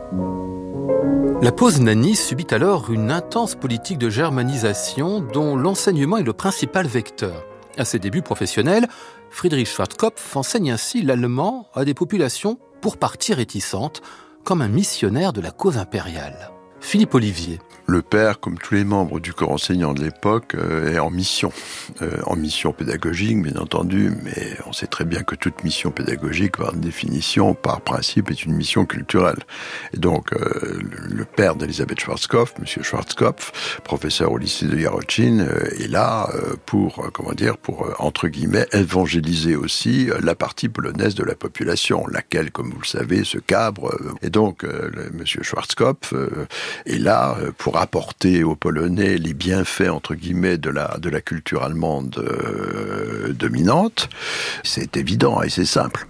La Poznanie subit alors une intense politique de germanisation dont l'enseignement est le principal vecteur. À ses débuts professionnels, Friedrich Schwarzkopf enseigne ainsi l'allemand à des populations pour partie réticentes, comme un missionnaire de la cause impériale. Philippe Olivier. Le père, comme tous les membres du corps enseignant de l'époque, est en mission pédagogique, bien entendu, mais on sait très bien que toute mission pédagogique, par définition, par principe, est une mission culturelle. Et donc, le père d'Elisabeth Schwarzkopf, Monsieur Schwarzkopf, professeur au lycée de Jarocin, est là pour entre guillemets, évangéliser aussi la partie polonaise de la population, laquelle, comme vous le savez, se cabre. Et donc, Monsieur Schwarzkopf est là pour apporter aux Polonais les bienfaits, entre guillemets, de la culture allemande dominante. C'est évident et c'est simple.